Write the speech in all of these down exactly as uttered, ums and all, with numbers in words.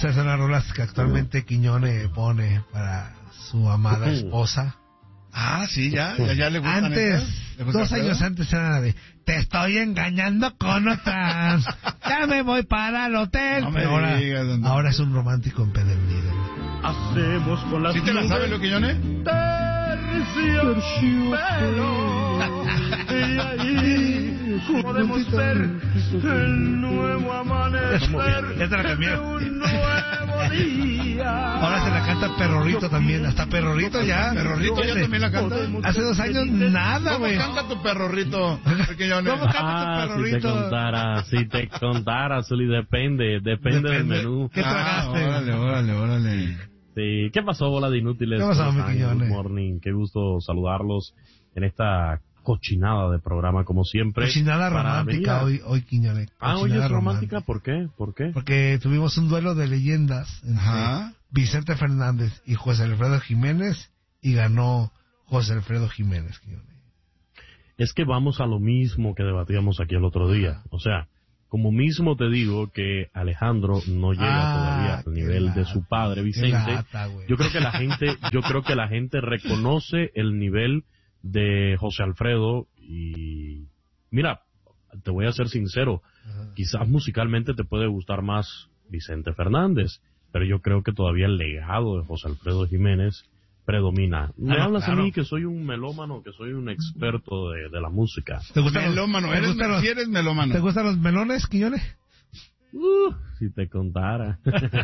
Esas son las rolas que actualmente Quiñone pone para su amada esposa. Ah, sí, ya, ya, ya le gustan. Antes, ¿Le dos años antes era la de te estoy engañando con otras, ya me voy para el hotel. No me ahora, digas, ¿dónde? ahora es un romántico empedernido. Hacemos con las ¿Sí te la sabes, lo Quiñone? terciopelo. Y ahí podemos ver el nuevo amanecer Ya te la cambié. de un nuevo día. Ahora se la canta Perrorito también, hasta Perrorito ya. Perrorito ya también la canta. Hace dos años nada, ¿Cómo güey. canta tu Perrorito, Quiñone? ¿Cómo canta Ah, tu si te Perrorito? contara, si te contara, Zuli, depende, depende, del menú. ¿Qué Ah, tragaste? órale, órale, órale. Sí, ¿qué pasó, bola de inútiles? ¿Qué pasó, ¿Cómo mi están? Quiñones? Good morning, qué gusto saludarlos en esta cochinada de programa, como siempre. Cochinada para romántica venir a- hoy, hoy Quiñone. Ah, hoy Cochinada es romántica, ¿por qué? ¿Por qué? Porque tuvimos un duelo de leyendas entre Ajá. Vicente Fernández y José Alfredo Jiménez y ganó José Alfredo Jiménez, Quiñone. Es que vamos a lo mismo que debatíamos aquí el otro día. O sea, como mismo te digo que Alejandro no llega Ah, todavía al qué nivel lata, de su padre qué Vicente. lata, güey. Yo creo que la gente, yo creo que la gente reconoce el nivel de José Alfredo y mira, te voy a ser sincero, Ajá. quizás musicalmente te puede gustar más Vicente Fernández, pero yo creo que todavía el legado de José Alfredo Jiménez predomina. Me Ah, hablas claro. a mí que soy un melómano, que soy un experto de, de la música. ¿Te gustan los- Melómano, te eres, gustan los- si eres melómano. ¿Te gustan los melones, Quiñone? Uh, si te contara.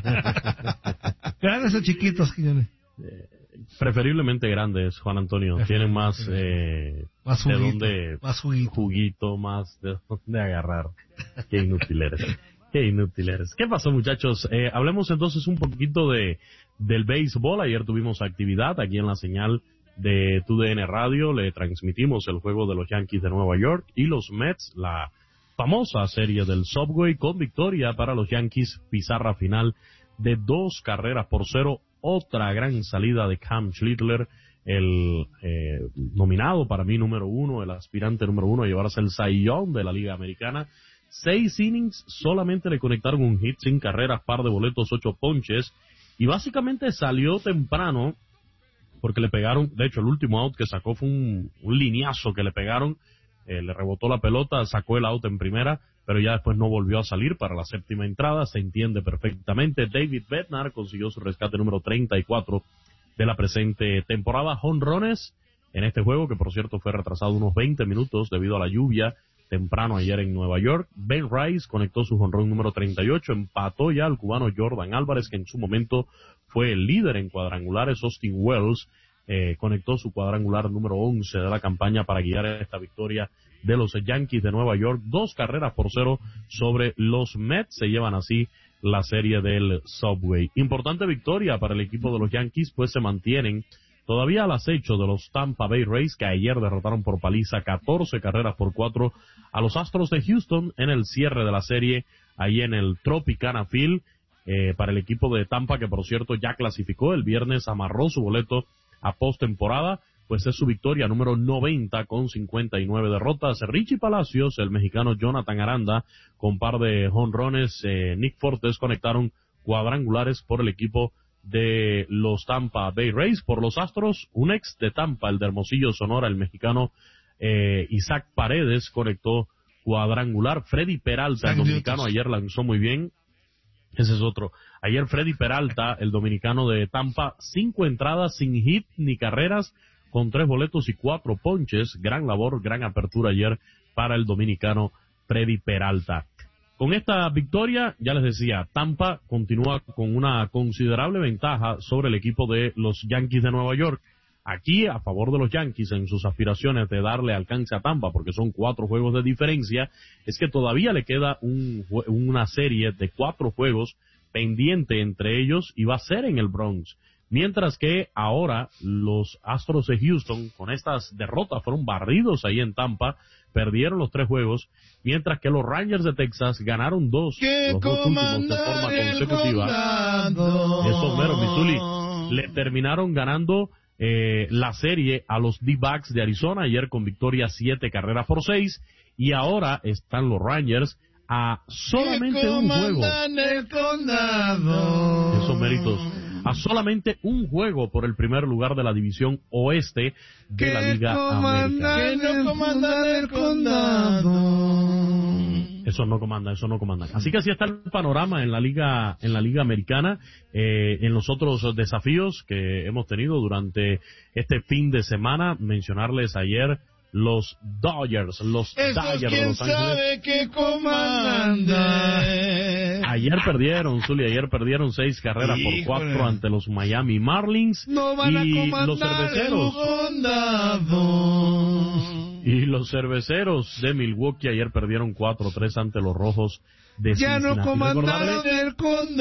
¿Grandes o chiquitos, Quiñone? Preferiblemente grandes, Juan Antonio. Tienen más, eh, Más de juguito, dónde, más juguito. juguito, más de dónde agarrar. Qué inútil eres. Qué inútil eres. ¿Qué pasó, muchachos? Eh, hablemos entonces un poquito de del béisbol. Ayer tuvimos actividad aquí en la señal de T U D N Radio. Le transmitimos el juego de los Yankees de Nueva York y los Mets, la famosa serie del Subway, con victoria para los Yankees, pizarra final de dos carreras por cero. Otra gran salida de Cam Schlittler, el eh, nominado para mí número uno, el aspirante número uno a llevarse el Cy Young de la Liga Americana. Seis innings, solamente le conectaron un hit, sin carreras, par de boletos, ocho ponches, y básicamente salió temprano porque le pegaron, de hecho el último out que sacó fue un, un lineazo que le pegaron, eh, le rebotó la pelota, sacó el out en primera, pero ya después no volvió a salir para la séptima entrada, se entiende perfectamente. David Bednar consiguió su rescate número treinta y cuatro de la presente temporada. Jonrones en este juego, que por cierto fue retrasado unos veinte minutos debido a la lluvia temprano ayer en Nueva York. Ben Rice conectó su jonrón número treinta y ocho, empató ya al cubano Jordan Álvarez, que en su momento fue el líder en cuadrangulares. Austin Wells eh, conectó su cuadrangular número once de la campaña para guiar esta victoria de los Yankees de Nueva York. Dos carreras por cero sobre los Mets, se llevan así la serie del Subway. Importante victoria para el equipo de los Yankees, pues se mantienen todavía al acecho de los Tampa Bay Rays, que ayer derrotaron por paliza catorce carreras por cuatro a los Astros de Houston en el cierre de la serie ahí en el Tropicana Field. Eh, para el equipo de Tampa, que por cierto ya clasificó el viernes, amarró su boleto a postemporada, pues es su victoria número noventa con cincuenta y nueve derrotas. Richie Palacios, el mexicano Jonathan Aranda, con par de jonrones, eh, Nick Fortes conectaron cuadrangulares por el equipo de los Tampa Bay Rays. Por los Astros, un ex de Tampa, el de Hermosillo, Sonora, el mexicano eh, Isaac Paredes conectó cuadrangular. Freddy Peralta, el dominicano, ayer lanzó muy bien. Ese es otro. Ayer Freddy Peralta, el dominicano de Tampa, cinco entradas sin hit ni carreras, con tres boletos y cuatro ponches. Gran labor, gran apertura ayer para el dominicano Freddy Peralta. Con esta victoria, ya les decía, Tampa continúa con una considerable ventaja sobre el equipo de los Yankees de Nueva York. Aquí, a favor de los Yankees, en sus aspiraciones de darle alcance a Tampa, porque son cuatro juegos de diferencia, es que todavía le queda un, una serie de cuatro juegos pendiente entre ellos, y va a ser en el Bronx. Mientras que ahora los Astros de Houston, con estas derrotas, fueron barridos ahí en Tampa, perdieron los tres juegos, mientras que los Rangers de Texas ganaron dos, los dos últimos de forma consecutiva. Eso, mero, Missouri, le terminaron ganando eh, la serie a los D-backs de Arizona ayer con victoria siete carreras por seis, y ahora están los Rangers a solamente un juego. El condado. Esos méritos. A solamente un juego por el primer lugar de la división oeste de la Liga América. Que no comandan el condado. Eso no comandan, eso no comandan. Así que así está el panorama en la Liga, en la Liga Americana, eh, en los otros desafíos que hemos tenido durante este fin de semana. Mencionarles ayer los Dodgers, los Esos Dodgers de quién Los Ángeles. sabe que comanda. Ayer perdieron, Zuli, ayer perdieron seis carreras Híjole. por cuatro ante los Miami Marlins. No van a y comandar los el cerveceros. Condado. Y los cerveceros de Milwaukee ayer perdieron cuatro tres ante los Rojos de Ya no Cincinnati. comandaron Recordarles, el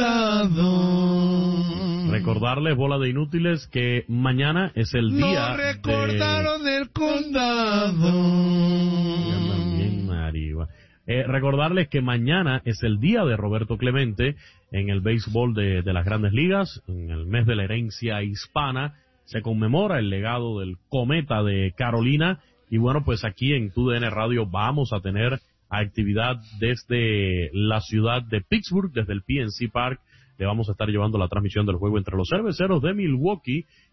condado. recordarles, bola de inútiles, que mañana es el día No recordaron el condado. de... Ya andan bien arriba. Eh, recordarles que mañana es el día de Roberto Clemente en el béisbol de, de las Grandes Ligas, en el mes de la herencia hispana. Se conmemora el legado del cometa de Carolina. Y bueno, pues aquí en T U D N Radio vamos a tener actividad desde la ciudad de Pittsburgh, desde el P N C Park. Le vamos a estar llevando la transmisión del juego entre los cerveceros de Milwaukee